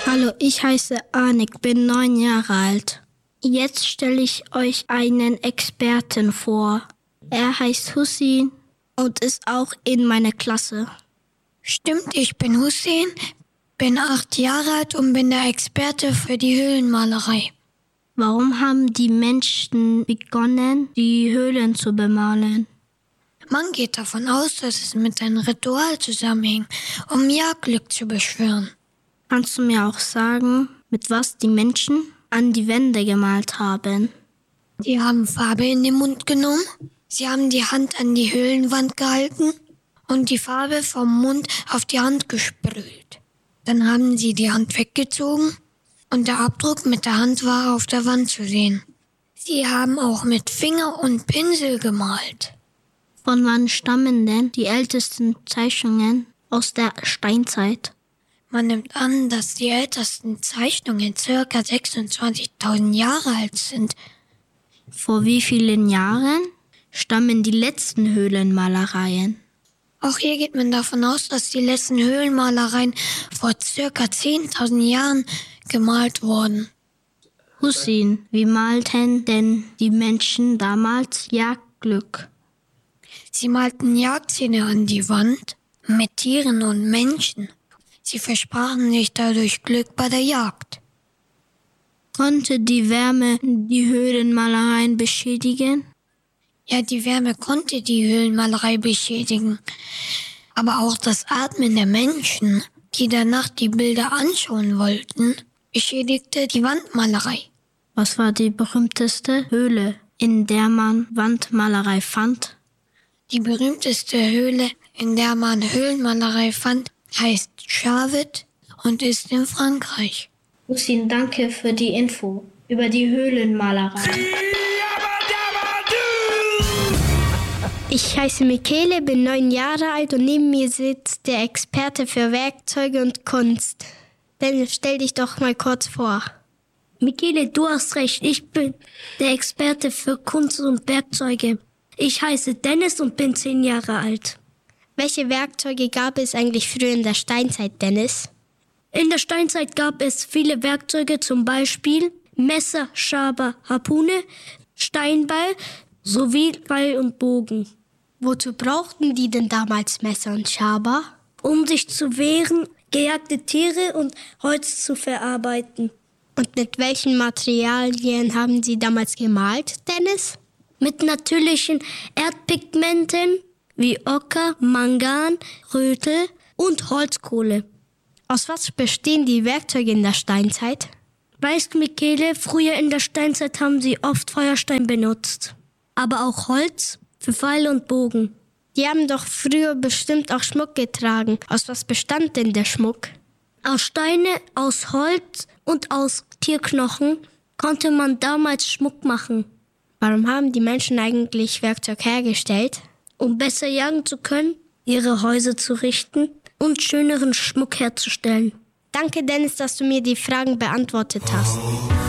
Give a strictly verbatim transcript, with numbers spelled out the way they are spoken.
Hallo, ich heiße Anik, bin neun Jahre alt. Jetzt stelle ich euch einen Experten vor. Er heißt Hussein und ist auch in meiner Klasse. Stimmt, ich bin Hussein, bin acht Jahre alt und bin der Experte für die Höhlenmalerei. Warum haben die Menschen begonnen, die Höhlen zu bemalen? Man geht davon aus, dass es mit einem Ritual zusammenhängt, um Jagdglück zu beschwören. Kannst du mir auch sagen, mit was die Menschen an die Wände gemalt haben? Die haben Farbe in den Mund genommen, sie haben die Hand an die Höhlenwand gehalten und die Farbe vom Mund auf die Hand gesprüht. Dann haben sie die Hand weggezogen und der Abdruck mit der Hand war auf der Wand zu sehen. Sie haben auch mit Finger und Pinsel gemalt. Von wann stammen denn die ältesten Zeichnungen aus der Steinzeit? Man nimmt an, dass die ältesten Zeichnungen ca. sechsundzwanzigtausend Jahre alt sind. Vor wie vielen Jahren stammen die letzten Höhlenmalereien? Auch hier geht man davon aus, dass die letzten Höhlenmalereien vor ca. zehntausend Jahren gemalt wurden. Hussein, wie malten denn die Menschen damals Jagdglück? Sie malten Jagdszenen an die Wand mit Tieren und Menschen. Sie versprachen sich dadurch Glück bei der Jagd. Konnte die Wärme die Höhlenmalereien beschädigen? Ja, die Wärme konnte die Höhlenmalerei beschädigen. Aber auch das Atmen der Menschen, die danach die Bilder anschauen wollten, beschädigte die Wandmalerei. Was war die berühmteste Höhle, in der man Wandmalerei fand? Die berühmteste Höhle, in der man Höhlenmalerei fand, heißt Charvet und ist in Frankreich. Hussein, danke für die Info über die Höhlenmalerei. Ich heiße Michele, bin neun Jahre alt und neben mir sitzt der Experte für Werkzeuge und Kunst. Dennis, stell dich doch mal kurz vor. Michele, du hast recht, ich bin der Experte für Kunst und Werkzeuge. Ich heiße Dennis und bin zehn Jahre alt. Welche Werkzeuge gab es eigentlich früher in der Steinzeit, Dennis? In der Steinzeit gab es viele Werkzeuge, zum Beispiel Messer, Schaber, Harpune, Steinbeil sowie Pfeil und Bogen. Wozu brauchten die denn damals Messer und Schaber? Um sich zu wehren, gejagte Tiere und Holz zu verarbeiten. Und mit welchen Materialien haben sie damals gemalt, Dennis? Mit natürlichen Erdpigmenten wie Ocker, Mangan, Rötel und Holzkohle. Aus was bestehen die Werkzeuge in der Steinzeit? Weißt du, Michele, früher in der Steinzeit haben sie oft Feuerstein benutzt. Aber auch Holz für Pfeile und Bogen. Die haben doch früher bestimmt auch Schmuck getragen. Aus was bestand denn der Schmuck? Aus Steine, aus Holz und aus Tierknochen konnte man damals Schmuck machen. Warum haben die Menschen eigentlich Werkzeug hergestellt? Um besser jagen zu können, ihre Häuser zu richten und schöneren Schmuck herzustellen. Danke, Dennis, dass du mir die Fragen beantwortet hast.